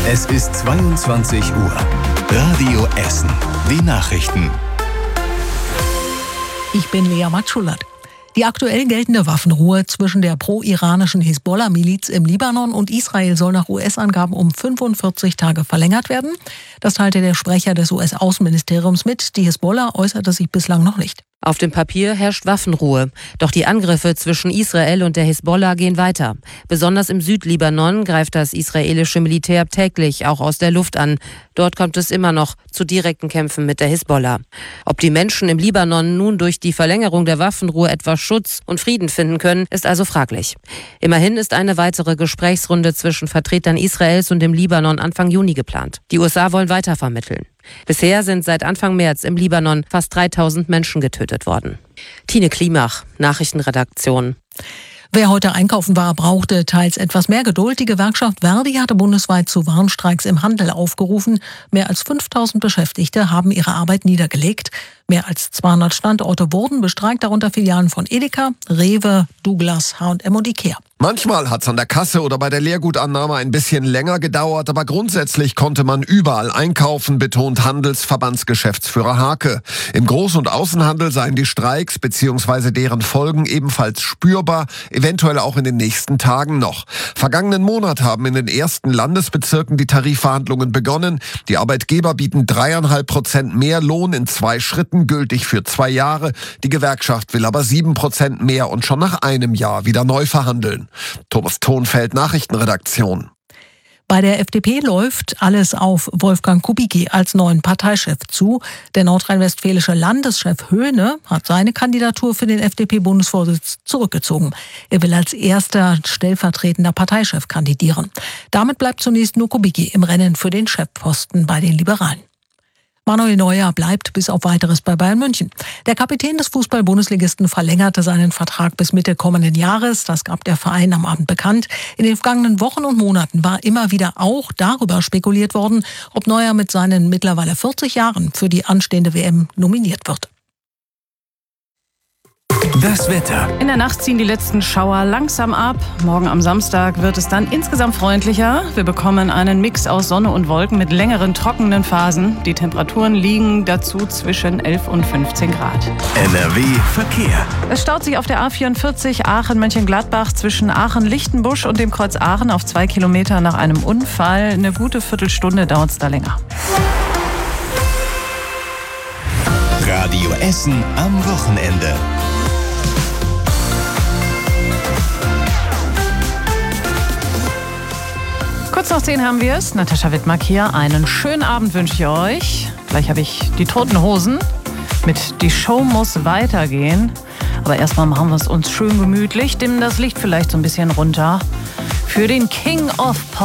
Es ist 22 Uhr. Radio Essen. Die Nachrichten. Ich bin Lea Matschulat. Die aktuell geltende Waffenruhe zwischen der pro-iranischen Hisbollah-Miliz im Libanon und Israel soll nach US-Angaben um 45 Tage verlängert werden. Das teilte der Sprecher des US-Außenministeriums mit. Die Hisbollah äußerte sich bislang noch nicht. Auf dem Papier herrscht Waffenruhe. Doch die Angriffe zwischen Israel und der Hisbollah gehen weiter. Besonders im Südlibanon greift das israelische Militär täglich auch aus der Luft an. Dort kommt es immer noch zu direkten Kämpfen mit der Hisbollah. Ob die Menschen im Libanon nun durch die Verlängerung der Waffenruhe etwas Schutz und Frieden finden können, ist also fraglich. Immerhin ist eine weitere Gesprächsrunde zwischen Vertretern Israels und dem Libanon Anfang Juni geplant. Die USA wollen weiter vermitteln. Bisher sind seit Anfang März im Libanon fast 3000 Menschen getötet worden. Tine Klimach, Nachrichtenredaktion. Wer heute einkaufen war, brauchte teils etwas mehr Geduld. Die Gewerkschaft Verdi hatte bundesweit zu Warnstreiks im Handel aufgerufen. Mehr als 5000 Beschäftigte haben ihre Arbeit niedergelegt. Mehr als 200 Standorte wurden bestreikt, darunter Filialen von Edeka, Rewe, Douglas, H&M und Ikea. Manchmal hat es an der Kasse oder bei der Leergutannahme ein bisschen länger gedauert, aber grundsätzlich konnte man überall einkaufen, betont Handelsverbandsgeschäftsführer Hake. Im Groß- und Außenhandel seien die Streiks bzw. deren Folgen ebenfalls spürbar, eventuell auch in den nächsten Tagen noch. Vergangenen Monat haben in den ersten Landesbezirken die Tarifverhandlungen begonnen. Die Arbeitgeber bieten 3,5% mehr Lohn in 2 Schritten, gültig für 2 Jahre. Die Gewerkschaft will aber 7% mehr und schon nach einem Jahr wieder neu verhandeln. Thomas Thonfeld, Nachrichtenredaktion. Bei der FDP läuft alles auf Wolfgang Kubicki als neuen Parteichef zu. Der nordrhein-westfälische Landeschef Höhne hat seine Kandidatur für den FDP-Bundesvorsitz zurückgezogen. Er will als erster stellvertretender Parteichef kandidieren. Damit bleibt zunächst nur Kubicki im Rennen für den Chefposten bei den Liberalen. Manuel Neuer bleibt bis auf Weiteres bei Bayern München. Der Kapitän des Fußball-Bundesligisten verlängerte seinen Vertrag bis Mitte kommenden Jahres. Das gab der Verein am Abend bekannt. In den vergangenen Wochen und Monaten war immer wieder auch darüber spekuliert worden, ob Neuer mit seinen mittlerweile 40 Jahren für die anstehende WM nominiert wird. Das Wetter. In der Nacht ziehen die letzten Schauer langsam ab. Morgen am Samstag wird es dann insgesamt freundlicher. Wir bekommen einen Mix aus Sonne und Wolken mit längeren trockenen Phasen. Die Temperaturen liegen dazu zwischen 11 und 15 Grad. NRW Verkehr. Es staut sich auf der A44 Aachen-Mönchengladbach zwischen Aachen-Lichtenbusch und dem Kreuz Aachen auf 2 Kilometer nach einem Unfall. Eine gute Viertelstunde dauert es da länger. Radio Essen am Wochenende. Kurz nach 10 haben wir es. Natascha Wittmark hier. Einen schönen Abend wünsche ich euch. Gleich habe ich die Toten Hosen mit Die Show muss weitergehen. Aber erstmal machen wir es uns schön gemütlich, dimmen das Licht vielleicht so ein bisschen runter. Für den King of Pop.